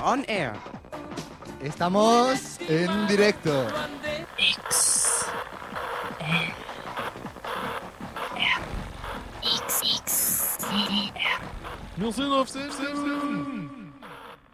on air. Estamos en directo. X. L. R. X. X. R. Wir sind auf Sendung.